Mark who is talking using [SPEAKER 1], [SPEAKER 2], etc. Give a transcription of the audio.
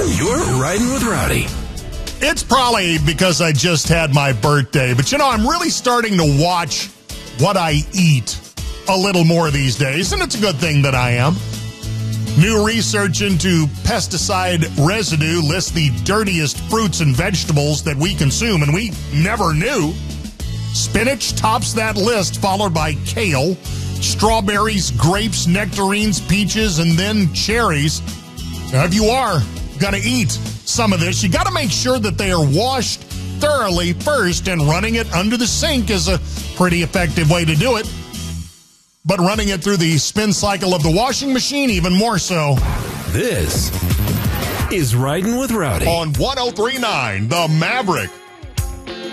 [SPEAKER 1] You're riding with Rowdy.
[SPEAKER 2] It's probably because I just had my birthday, but I'm really starting to watch what I eat a little more these days, and it's a good thing that I am. New research into pesticide residue lists the dirtiest fruits and vegetables that we consume, and we never knew. Spinach tops that list, followed by kale, strawberries, grapes, nectarines, peaches, and then cherries. Now, if you are going to eat some of this, you got to make sure that they are washed thoroughly first, and running it under the sink is a pretty effective way to do it. But running it through the spin cycle of the washing machine, even more so.
[SPEAKER 1] This is Riding with Rowdy
[SPEAKER 2] On 103.9 The Maverick.